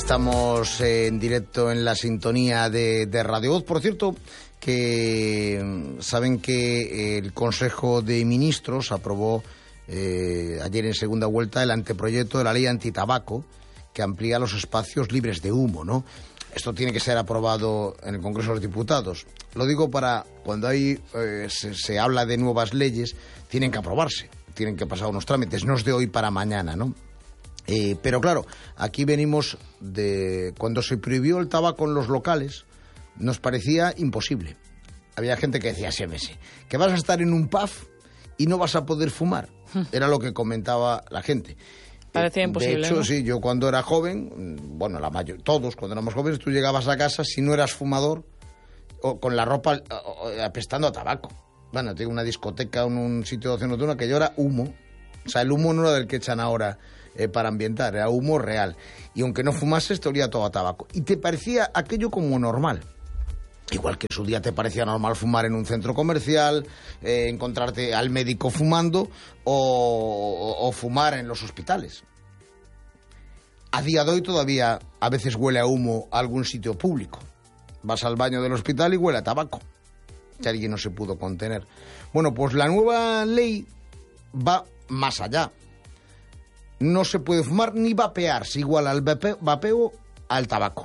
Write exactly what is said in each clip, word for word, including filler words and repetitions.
estamos en directo en la sintonía de, de Radio Voz. Por cierto, que saben que el Consejo de Ministros aprobó eh, ayer en segunda vuelta el anteproyecto de la ley antitabaco que amplía los espacios libres de humo, ¿no? Esto tiene que ser aprobado en el Congreso de los Diputados. Lo digo para cuando hay eh, se, se habla de nuevas leyes, tienen que aprobarse, tienen que pasar unos trámites, no es de hoy para mañana, ¿no? Eh, pero claro, aquí venimos de cuando se prohibió el tabaco en los locales, nos parecía imposible. Había gente que decía, sí, sí, que vas a estar en un pub y no vas a poder fumar. Era lo que comentaba la gente. Parecía imposible. De hecho, ¿no? sí, yo cuando era joven, bueno, la mayor, todos cuando éramos jóvenes, tú llegabas a casa, si no eras fumador, o con la ropa o, o, apestando a tabaco. Bueno, tengo una discoteca en un sitio de ocio nocturno que yo era humo. O sea, el humo no era del que echan ahora eh, para ambientar, era humo real. Y aunque no fumases, te olía todo a tabaco. Y te parecía aquello como normal. Igual que en su día te parecía normal fumar en un centro comercial, eh, encontrarte al médico fumando o, o, o fumar en los hospitales. A día de hoy todavía a veces huele a humo a algún sitio público. Vas al baño del hospital y huele a tabaco. Que alguien no se pudo contener. Bueno, pues la nueva ley va más allá. No se puede fumar ni vapear, se iguala al vapeo, vapeo al tabaco.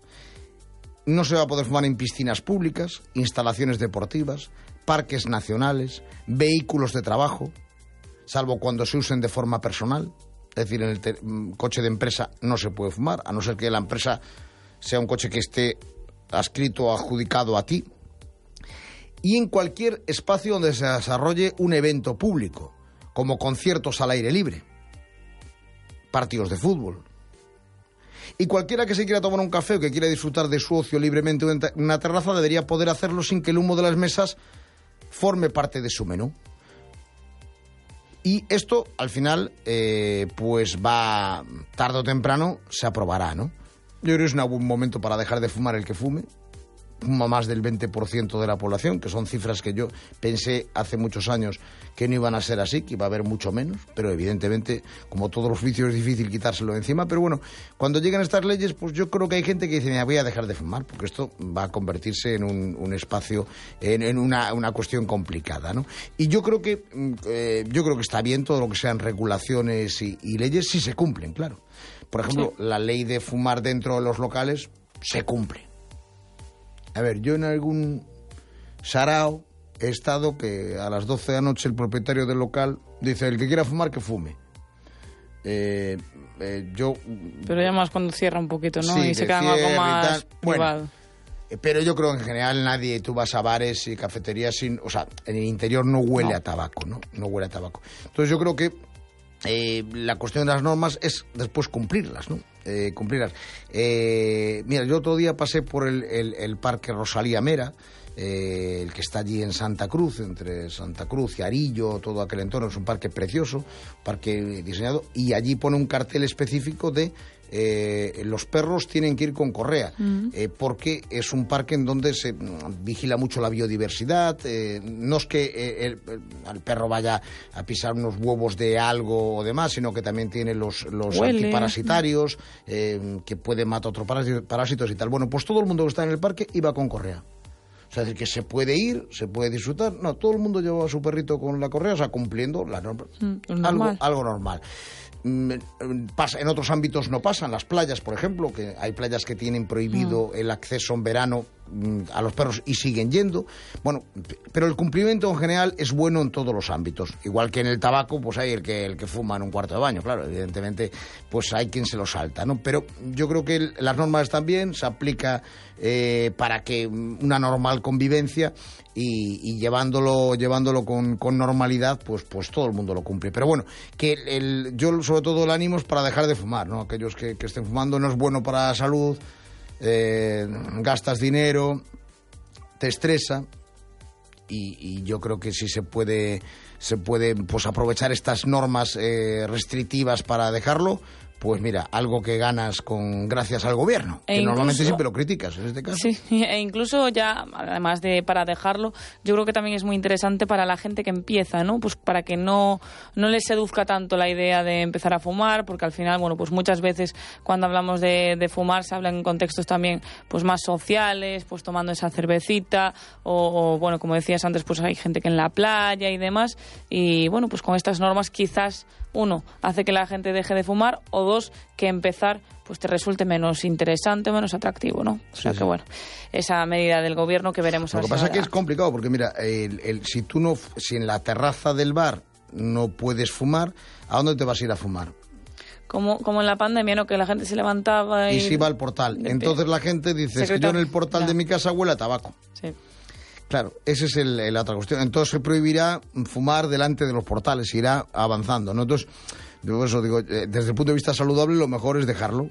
No se va a poder fumar en piscinas públicas, instalaciones deportivas, parques nacionales, vehículos de trabajo, salvo cuando se usen de forma personal. Es decir, en el te- coche de empresa no se puede fumar, a no ser que la empresa sea un coche que esté adscrito o adjudicado a ti. Y en cualquier espacio donde se desarrolle un evento público, como conciertos al aire libre, partidos de fútbol. Y cualquiera que se quiera tomar un café o que quiera disfrutar de su ocio libremente en una terraza debería poder hacerlo sin que el humo de las mesas forme parte de su menú. Y esto, al final, eh, pues va, tarde o temprano, se aprobará, ¿no? Yo creo que es un buen momento para dejar de fumar el que fume. Fuma más del veinte por ciento de la población, que son cifras que yo pensé hace muchos años que no iban a ser así, que iba a haber mucho menos, pero evidentemente, como todos los vicios, es difícil quitárselo de encima. Pero bueno, cuando llegan estas leyes, pues yo creo que hay gente que dice, me voy a dejar de fumar, porque esto va a convertirse en un, un espacio, en, en una, una cuestión complicada, ¿no? Y yo creo que eh, yo creo que está bien todo lo que sean regulaciones y, y leyes, si se cumplen, claro. Por ejemplo, sí. La ley de fumar dentro de los locales se cumple. A ver, yo en algún sarao he estado que a las doce de la noche el propietario del local dice, el que quiera fumar, que fume. Eh, eh, yo... Pero ya más cuando cierra un poquito, ¿no? Sí, y se queda algo más privado. Bueno, eh, pero yo creo que en general nadie, tú vas a bares y cafeterías, sin, o sea, en el interior no huele no. a tabaco, ¿no? No huele a tabaco. Entonces yo creo que eh, la cuestión de las normas es después cumplirlas, ¿no? Eh, cumplirlas. Eh, mira, yo otro día pasé por el, el, el Parque Rosalía Mera, eh, el que está allí en Santa Cruz, entre Santa Cruz y Arillo, todo aquel entorno. Es un parque precioso, parque diseñado, y allí pone un cartel específico de eh, los perros tienen que ir con correa, mm. eh, porque es un parque en donde se vigila mucho la biodiversidad. Eh, no es que eh, el, el perro vaya a pisar unos huevos de algo o demás, sino que también tiene los, los antiparasitarios, eh, que pueden matar otros parásitos y tal. Bueno, pues todo el mundo que está en el parque iba con correa. O sea, es decir, que se puede ir, se puede disfrutar. No, todo el mundo llevaba a su perrito con la correa, o sea, cumpliendo la norma. Mm, algo, algo normal. Pasa, en otros ámbitos no pasan, las playas, por ejemplo, que hay playas que tienen prohibido mm. el acceso en verano a los perros y siguen yendo. Bueno, pero el cumplimiento en general es bueno en todos los ámbitos. Igual que en el tabaco, pues hay el que, el que fuma en un cuarto de baño, claro, evidentemente, pues hay quien se lo salta, ¿no? Pero yo creo que el, las normas están bien, se aplica eh, para que una normal convivencia y, y llevándolo llevándolo con, con normalidad, pues, pues todo el mundo lo cumple. Pero bueno, que el, el, yo sobre todo el ánimo es para dejar de fumar, ¿no? Aquellos que, que estén fumando, no es bueno para la salud. Eh, gastas dinero, te estresa y, y yo creo que si se puede se puede pues aprovechar estas normas eh, restrictivas para dejarlo, pues mira, algo que ganas con gracias al gobierno, e que incluso, normalmente siempre lo criticas en este caso. Sí, e incluso ya, además de para dejarlo, yo creo que también es muy interesante para la gente que empieza, ¿no? Pues para que no, no les seduzca tanto la idea de empezar a fumar, porque al final, bueno, pues muchas veces cuando hablamos de, de fumar se habla en contextos también pues más sociales, pues tomando esa cervecita, o, o bueno, como decías antes, pues hay gente que en la playa y demás, y bueno, pues con estas normas quizás uno, hace que la gente deje de fumar, o dos, que empezar pues te resulte menos interesante, menos atractivo, ¿no? O sea sí, que sí. bueno, esa medida del gobierno que veremos. Lo que pasa es que es complicado, porque mira, el, el, si tú no, si en la terraza del bar no puedes fumar, ¿a dónde te vas a ir a fumar? Como, como en la pandemia, ¿no? Que la gente se levantaba y... Y se iba al portal. Entonces la gente dice, es que yo en el portal ya. de mi casa huele a tabaco. Sí. Claro, esa es el, la otra cuestión. Entonces se prohibirá fumar delante de los portales, irá avanzando, ¿no? Entonces, por eso digo, desde el punto de vista saludable, lo mejor es dejarlo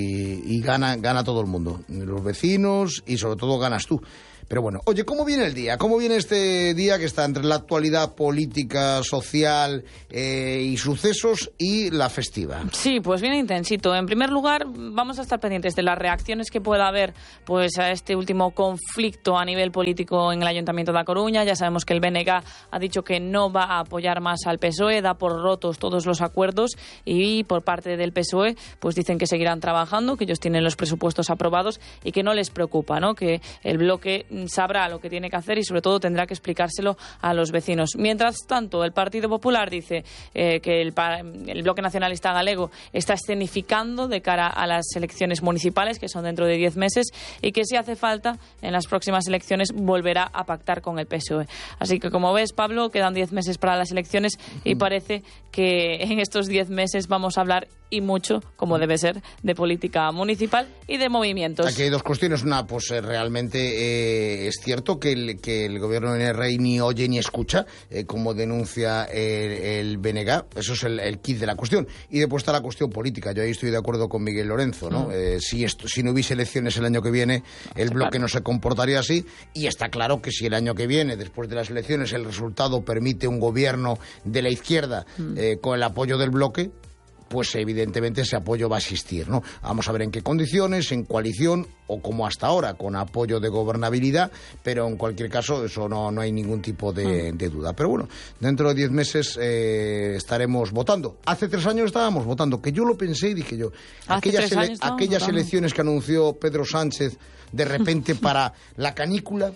y, y gana, gana todo el mundo, los vecinos y sobre todo ganas tú. Pero bueno, oye, ¿cómo viene el día? ¿Cómo viene este día que está entre la actualidad política, social eh, y sucesos y la festiva? Sí, pues viene intensito. En primer lugar, vamos a estar pendientes de las reacciones que pueda haber pues a este último conflicto a nivel político en el Ayuntamiento de A Coruña. Ya sabemos que el B N G ha dicho que no va a apoyar más al P S O E, da por rotos todos los acuerdos, y por parte del P S O E pues dicen que seguirán trabajando, que ellos tienen los presupuestos aprobados y que no les preocupa, ¿no? Que el bloque sabrá lo que tiene que hacer y sobre todo tendrá que explicárselo a los vecinos. Mientras tanto, el Partido Popular dice eh, que el, el Bloque Nacionalista Galego está escenificando de cara a las elecciones municipales, que son dentro de diez meses, y que si hace falta, en las próximas elecciones volverá a pactar con el P S O E. Así que, como ves, Pablo, quedan diez meses para las elecciones y parece que en estos diez meses vamos a hablar, y mucho, como debe ser, de política municipal y de movimientos. Aquí hay dos cuestiones. Una, pues eh, realmente eh, es cierto que el, que el gobierno de Rey ni oye ni escucha, eh, como denuncia el, el B N G. Eso es el, el kit de la cuestión. Y después está la cuestión política. Yo ahí estoy de acuerdo con Miguel Lorenzo, ¿no? Mm. Eh, si, esto, si no hubiese elecciones el año que viene, el bloque no se comportaría así. Y está claro que si el año que viene, después de las elecciones, el resultado permite un gobierno de la izquierda mm. eh, con el apoyo del bloque, pues evidentemente ese apoyo va a existir, ¿no? Vamos a ver en qué condiciones, en coalición o como hasta ahora, con apoyo de gobernabilidad, pero en cualquier caso eso no, no hay ningún tipo de, de duda. Pero bueno, dentro de diez meses eh, estaremos votando. Hace tres años estábamos votando, que yo lo pensé y dije yo, aquellas, ele aquellas elecciones que anunció Pedro Sánchez de repente para la canícula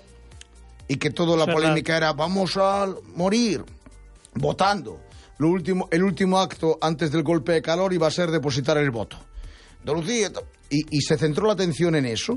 y que toda la polémica era vamos a morir votando. Lo último, el último acto antes del golpe de calor iba a ser depositar el voto. Andalucía, y, y se centró la atención en eso,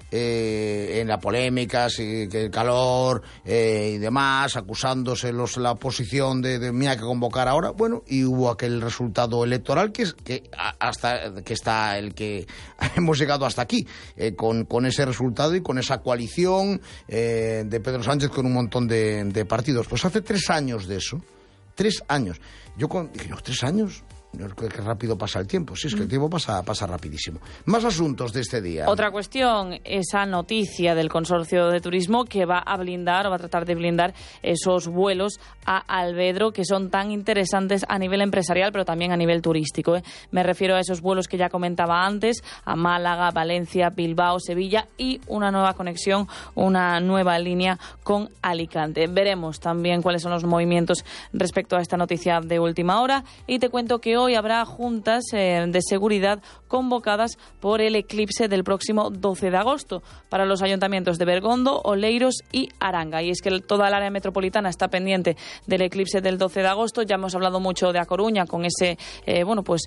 eh, en la polémica, si, que el calor eh, y demás, acusándose los, la oposición de, de mira que convocar ahora. Bueno, y hubo aquel resultado electoral que es que hasta que está el que hemos llegado hasta aquí, eh, con, con ese resultado y con esa coalición eh, de Pedro Sánchez con un montón de, de partidos. Pues hace tres años de eso. Tres años. Yo con, dije, ¿no, tres años? Qué rápido pasa el tiempo. Sí, es que el tiempo pasa, pasa rapidísimo. Más asuntos de este día. Otra cuestión, esa noticia del Consorcio de Turismo que va a blindar o va a tratar de blindar esos vuelos a Alvedro que son tan interesantes a nivel empresarial pero también a nivel turístico, ¿eh? Me refiero a esos vuelos que ya comentaba antes, a Málaga, Valencia, Bilbao, Sevilla y una nueva conexión, una nueva línea con Alicante. Veremos también cuáles son los movimientos respecto a esta noticia de última hora y te cuento que hoy Hoy habrá juntas eh, de seguridad convocadas por el eclipse del próximo doce de agosto para los ayuntamientos de Bergondo, Oleiros y Aranga. Y es que toda el área metropolitana está pendiente del eclipse del doce de agosto. Ya hemos hablado mucho de A Coruña con ese, eh, bueno, pues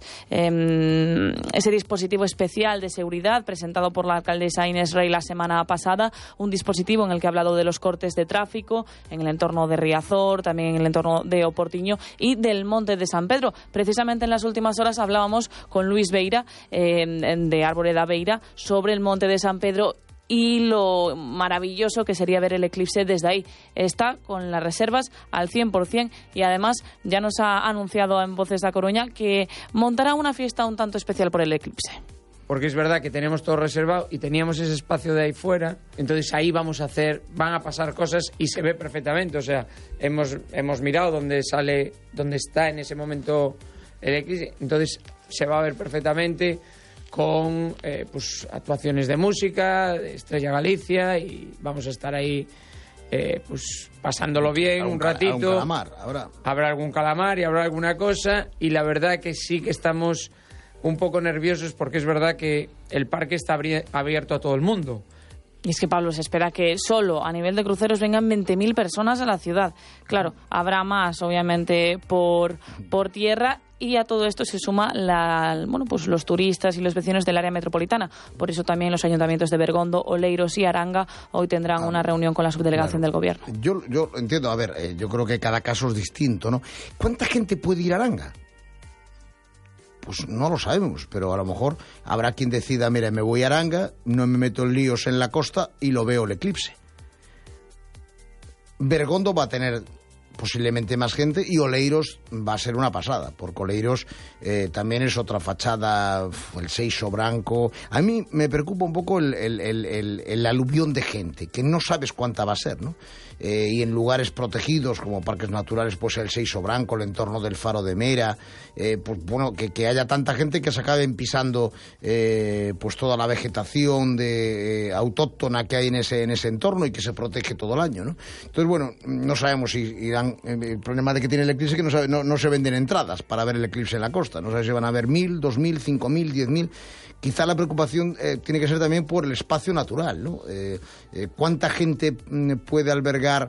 eh, ese dispositivo especial de seguridad presentado por la alcaldesa Inés Rey la semana pasada. Un dispositivo en el que ha hablado de los cortes de tráfico en el entorno de Riazor, también en el entorno de Oportiño y del Monte de San Pedro. Precisamente en las últimas horas hablábamos con Luis Beira, eh, de Arboleda Beira, sobre el Monte de San Pedro y lo maravilloso que sería ver el eclipse desde ahí. Está con las reservas al cien por cien y además ya nos ha anunciado en Voces de A Coruña que montará una fiesta un tanto especial por el eclipse. Porque es verdad que tenemos todo reservado y teníamos ese espacio de ahí fuera, entonces ahí vamos a hacer, van a pasar cosas y se ve perfectamente, o sea, hemos, hemos mirado dónde sale, dónde está en ese momento el eclipse, entonces se va a ver perfectamente con eh, pues actuaciones de música, de Estrella Galicia, y vamos a estar ahí eh, pues pasándolo bien un ratito. Un calamar, habrá. Habrá algún calamar y habrá alguna cosa, y la verdad que sí que estamos un poco nerviosos porque es verdad que el parque está abierto a todo el mundo. Y es que, Pablo, se espera que solo a nivel de cruceros vengan veinte mil personas a la ciudad. Claro, habrá más, obviamente, por, por tierra, y a todo esto se suma la, bueno, pues los turistas y los vecinos del área metropolitana. Por eso también los ayuntamientos de Bergondo, Oleiros y Aranga hoy tendrán ah, una reunión con la subdelegación claro. del Gobierno. Yo, yo entiendo, a ver, eh, yo creo que cada caso es distinto, ¿no? ¿Cuánta gente puede ir a Aranga? Pues no lo sabemos, pero a lo mejor habrá quien decida, mira, me voy a Aranga, no me meto en líos en la costa y lo veo el eclipse. Bergondo va a tener posiblemente más gente, y Oleiros va a ser una pasada, porque Oleiros eh, también es otra fachada, el Seixo Branco. A mí me preocupa un poco el, el, el, el, el aluvión de gente, que no sabes cuánta va a ser, ¿no? Eh, y en lugares protegidos como parques naturales, pues el Seixo Branco, el entorno del Faro de Mera, eh, pues bueno, que, que haya tanta gente que se acaben pisando eh, pues toda la vegetación de, eh, autóctona que hay en ese, en ese entorno, y que se protege todo el año, ¿no? Entonces, bueno, no sabemos si irán. El problema de que tiene el eclipse es que no, sabe, no, no se venden entradas para ver el eclipse en la costa. No sabes si van a haber mil, dos mil, cinco mil, diez mil. Quizá la preocupación eh, tiene que ser también por el espacio natural, ¿no? Eh, eh, ¿Cuánta gente puede albergar,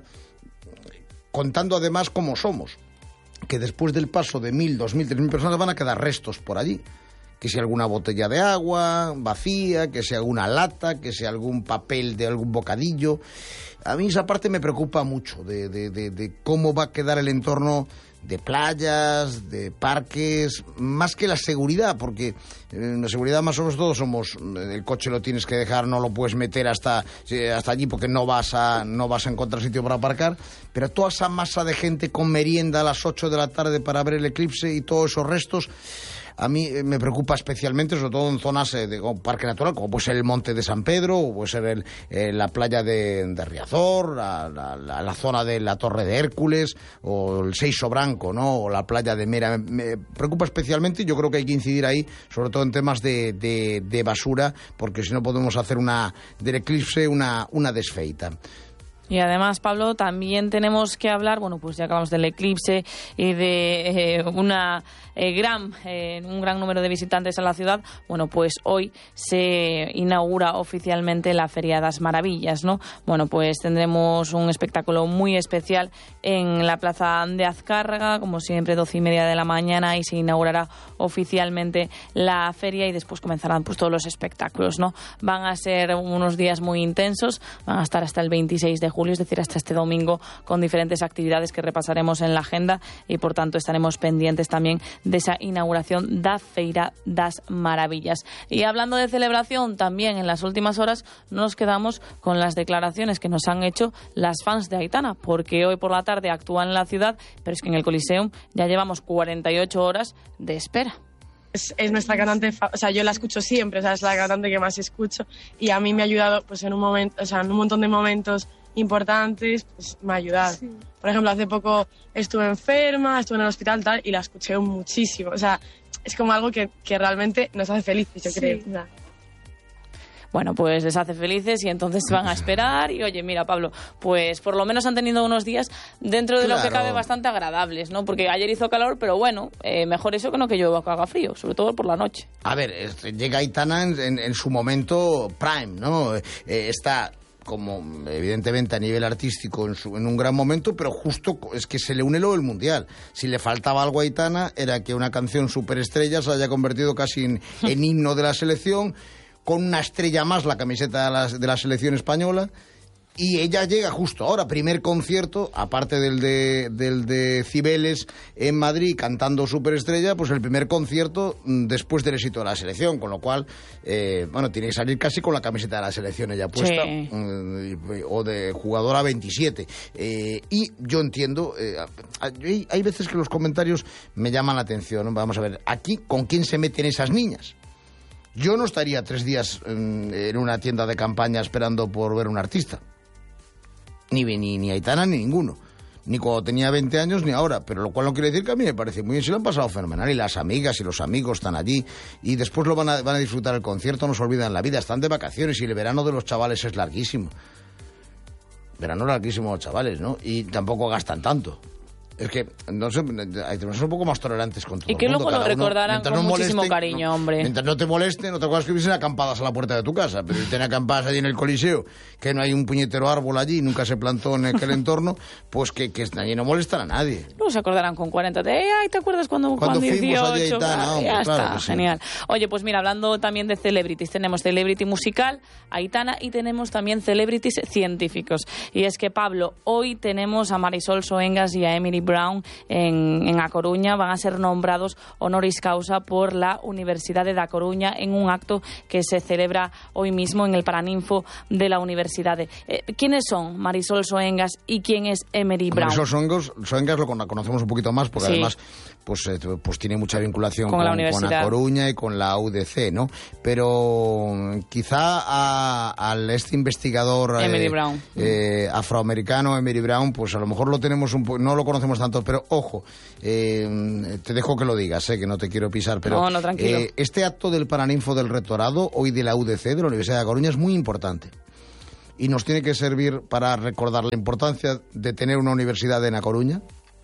contando además cómo somos? Que después del paso de mil, dos mil, tres mil personas van a quedar restos por allí. Que si alguna botella de agua vacía, que si alguna lata, que si algún papel de algún bocadillo. A mí esa parte me preocupa mucho, de, de, de, de cómo va a quedar el entorno de playas, de parques, más que la seguridad, porque en la seguridad más o menos todos somos, el coche lo tienes que dejar, no lo puedes meter hasta, hasta allí porque no vas a no vas a encontrar sitio para aparcar, pero toda esa masa de gente con merienda a las ocho de la tarde para ver el eclipse y todos esos restos, a mí me preocupa especialmente, sobre todo en zonas de como parque natural, como puede ser el Monte de San Pedro, o puede ser el, eh, la playa de, de Riazor, la, la, la, la zona de la Torre de Hércules, o el Seixo Branco, ¿no? O la playa de Mera. Me, me preocupa especialmente, y yo creo que hay que incidir ahí, sobre todo en temas de, de, de basura, porque si no podemos hacer una del eclipse una, una desfeita. Y además, Pablo, también tenemos que hablar, bueno, pues ya acabamos del eclipse y de eh, una eh, gran, eh, un gran número de visitantes a la ciudad. Bueno, pues hoy se inaugura oficialmente la Feria das Maravillas, ¿no? Bueno, pues tendremos un espectáculo muy especial en la Plaza de Azcárraga, como siempre, doce y media de la mañana, y se inaugurará oficialmente la feria, y después comenzarán pues todos los espectáculos, ¿no? Van a ser unos días muy intensos, van a estar hasta el veintiséis de julio, es decir, hasta este domingo, con diferentes actividades que repasaremos en la agenda, y por tanto estaremos pendientes también de esa inauguración da Feira das Maravillas. Y hablando de celebración, también en las últimas horas nos quedamos con las declaraciones que nos han hecho las fans de Aitana, porque hoy por la tarde actúan en la ciudad, pero es que en el Coliseum ya llevamos cuarenta y ocho horas de espera. Es, es nuestra cantante, o sea, yo la escucho siempre, o sea, es la cantante que más escucho, y a mí me ha ayudado pues en un momento, o sea, en un montón de momentos importantes, pues me ha ayudado. Sí. Por ejemplo, hace poco estuve enferma, estuve en el hospital tal, y la escuché muchísimo. O sea, es como algo que, que realmente nos hace felices, yo sí. creo. O sea, bueno, pues les hace felices, y entonces van a esperar. Y oye, mira, Pablo, pues por lo menos han tenido unos días dentro de claro. lo que cabe bastante agradables, ¿no? Porque ayer hizo calor, pero bueno, eh, mejor eso que no que llueva, que haga frío, sobre todo por la noche. A ver, este, llega Aitana en, en, en su momento prime, ¿no? Eh, está como evidentemente a nivel artístico en, su, en un gran momento, pero justo es que se le une lo del Mundial. Si le faltaba algo a Aitana era que una canción superestrella se haya convertido casi en, en himno de la selección, con una estrella más la camiseta de la, de la selección española, y ella llega justo ahora, primer concierto, aparte del de, del de Cibeles en Madrid cantando Superestrella, pues el primer concierto después del éxito de la selección, con lo cual, eh, bueno, tiene que salir casi con la camiseta de la selección ella puesta, sí. eh, o de jugadora veintisiete. Eh, y yo entiendo, eh, hay, hay veces que los comentarios me llaman la atención, ¿no? Vamos a ver, aquí, ¿con quién se meten esas niñas? Yo no estaría tres días en, en una tienda de campaña esperando por ver un artista. Ni, ni, ni Aitana ni ninguno. ni cuando tenía veinte años ni ahora, pero lo cual no quiere decir que a mí me parece muy bien, si lo han pasado fenomenal y las amigas y los amigos están allí y después lo van a, van a disfrutar el concierto, no se olvidan la vida, están de vacaciones y el verano de los chavales es larguísimo. Verano larguísimo los chavales, ¿no? Y tampoco gastan tanto. Es que, no sé, hay que ser un poco más tolerantes con todo y que el mundo. luego lo Cada uno, recordarán con no muchísimo molesten, cariño, no, hombre. Mientras no te molesten, otra cosa es que hubiesen acampadas a la puerta de tu casa, pero si tienen acampadas allí en el Coliseo, que no hay un puñetero árbol allí, nunca se plantó en aquel entorno, pues que, que allí no molestan a nadie. Luego se acordarán con cuarenta de, ay, ¿te acuerdas cuando, cuando dieciocho? Allí y tal, no, ya claro está, que sí. Genial. Oye, pues mira, hablando también de celebrities, tenemos celebrity musical, Aitana, y tenemos también celebrities científicos. Y es que, Pablo, hoy tenemos a Marisol Soengas y a Emily Brown en, en A Coruña, van a ser nombrados honoris causa por la Universidad de Da Coruña en un acto que se celebra hoy mismo en el Paraninfo de la Universidad. Eh, ¿Quiénes son Marisol Soengas y quién es Emily Brown? Marisol Soengas, Soengas lo conocemos un poquito más porque sí. además pues, eh, pues tiene mucha vinculación con, con, la con universidad. A Coruña y con la U D C, ¿no? Pero quizá a, al este investigador Emily eh, Brown. Eh, afroamericano, Emily Brown, pues a lo mejor lo tenemos un po- no lo conocemos tanto, pero ojo, eh, te dejo que lo digas, eh, que no te quiero pisar, pero no, no, tranquilo. Eh, este acto del Paraninfo del Rectorado, hoy de la U D C, de la Universidad de Coruña, es muy importante. Y nos tiene que servir para recordar la importancia de tener una universidad en A Coruña,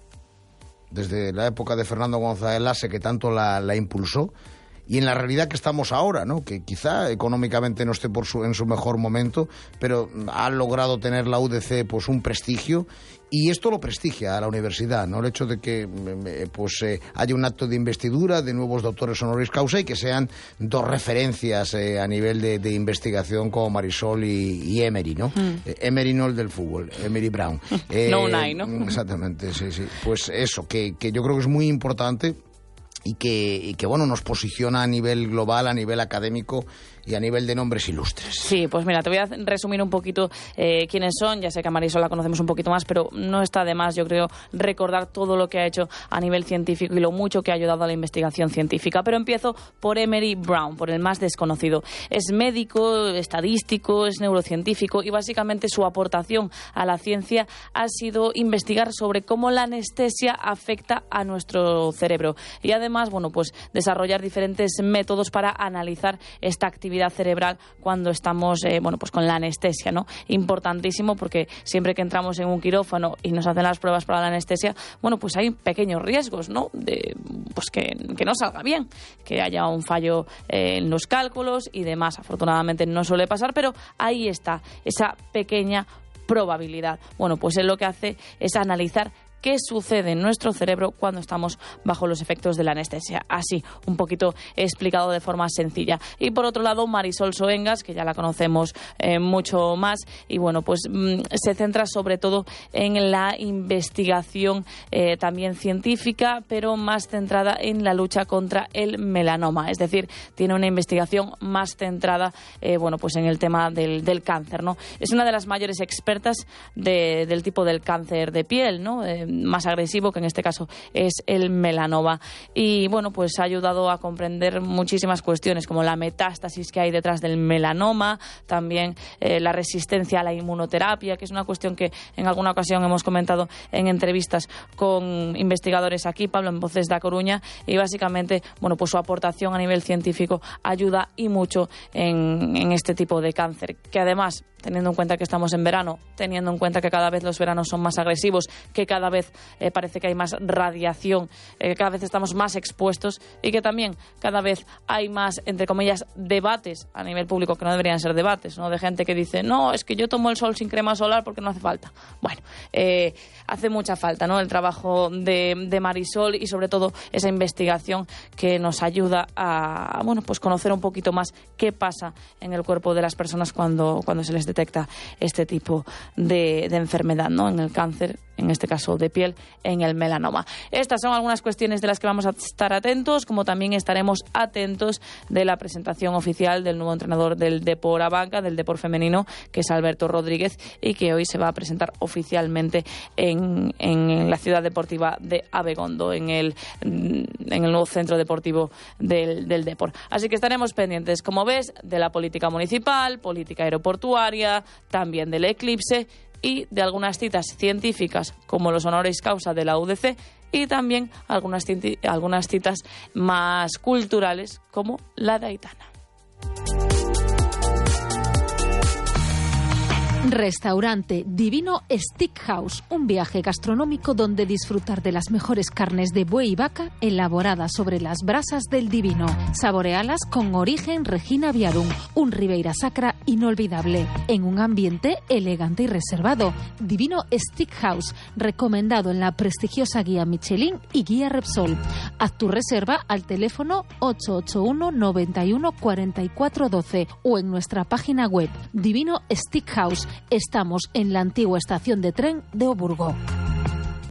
desde la época de Fernando González Laxe, que tanto la, la impulsó, y en la realidad que estamos ahora, ¿no? Que quizá económicamente no esté por su, en su mejor momento, pero ha logrado tener la U D C pues un prestigio, y esto lo prestigia a la universidad, ¿no? El hecho de que pues eh, haya un acto de investidura de nuevos doctores honoris causa y que sean dos referencias eh, a nivel de, de investigación como Marisol y, y Emery, ¿no? Mm. Eh, Emery no el del fútbol, Emily Brown. Eh, no Unai, ¿no? Exactamente, sí, sí. Pues eso, que, que yo creo que es muy importante y que, y que, bueno, nos posiciona a nivel global, a nivel académico y a nivel de nombres ilustres. Sí, pues mira, te voy a resumir un poquito eh, quiénes son. Ya sé que a Marisol la conocemos un poquito más, pero no está de más, yo creo, recordar todo lo que ha hecho a nivel científico y lo mucho que ha ayudado a la investigación científica. Pero empiezo por Emily Brown, por el más desconocido. Es médico, estadístico, es neurocientífico y básicamente su aportación a la ciencia ha sido investigar sobre cómo la anestesia afecta a nuestro cerebro. Y además, bueno, pues desarrollar diferentes métodos para analizar esta actividad cerebral cuando estamos eh, bueno, pues con la anestesia, ¿no? Importantísimo, porque siempre que entramos en un quirófano y nos hacen las pruebas para la anestesia, bueno, pues hay pequeños riesgos, ¿no? De pues que, que no salga bien, que haya un fallo eh, en los cálculos y demás. Afortunadamente no suele pasar, pero ahí está esa pequeña probabilidad. Bueno, pues él lo que hace es analizar qué sucede en nuestro cerebro cuando estamos bajo los efectos de la anestesia. Así, un poquito explicado de forma sencilla. Y por otro lado, Marisol Soengas, que ya la conocemos eh, mucho más, y bueno, pues mmm, se centra sobre todo en la investigación eh, también científica, pero más centrada en la lucha contra el melanoma. Es decir, tiene una investigación más centrada eh, bueno, pues en el tema del, del cáncer, ¿no? Es una de las mayores expertas de, del tipo del cáncer de piel, ¿no? Eh, más agresivo, que en este caso es el melanoma. Y bueno, pues ha ayudado a comprender muchísimas cuestiones, como la metástasis que hay detrás del melanoma, también eh, la resistencia a la inmunoterapia, que es una cuestión que en alguna ocasión hemos comentado en entrevistas con investigadores aquí, Pablo, en Voces de A Coruña, y básicamente, bueno, pues su aportación a nivel científico ayuda y mucho en, en este tipo de cáncer, que además, teniendo en cuenta que estamos en verano, teniendo en cuenta que cada vez los veranos son más agresivos, que cada vez eh, parece que hay más radiación, eh, que cada vez estamos más expuestos y que también cada vez hay más, entre comillas, debates a nivel público, que no deberían ser debates, ¿no? De gente que dice, no, es que yo tomo el sol sin crema solar porque no hace falta. Bueno, eh, hace mucha falta, ¿no? El trabajo de, de Marisol y sobre todo esa investigación que nos ayuda a, bueno, pues conocer un poquito más qué pasa en el cuerpo de las personas cuando, cuando se les detecta este tipo de, de enfermedad, ¿no? En el cáncer, en este caso de piel, en el melanoma. Estas son algunas cuestiones de las que vamos a estar atentos, como también estaremos atentos de la presentación oficial del nuevo entrenador del Depor a Banca, del Depor femenino, que es Alberto Rodríguez, y que hoy se va a presentar oficialmente en, en la ciudad deportiva de Abegondo, en el, en el nuevo centro deportivo del, del Depor. Así que estaremos pendientes, como ves, de la política municipal, política aeroportuaria, también del eclipse y de algunas citas científicas, como los honoris causa de la U D C, y también algunas, algunas citas más culturales, como la de Aitana. Restaurante Divino Steakhouse, un viaje gastronómico donde disfrutar de las mejores carnes de buey y vaca elaboradas sobre las brasas del Divino. Saborealas con origen Regina Viarum, un Ribeira Sacra inolvidable, en un ambiente elegante y reservado. Divino Steakhouse, recomendado en la prestigiosa guía Michelin y guía Repsol. Haz tu reserva al teléfono ocho ocho uno, noventa y uno, cuarenta y cuatro doce o en nuestra página web Divino Steakhouse. Estamos en la antigua estación de tren de Oburgo.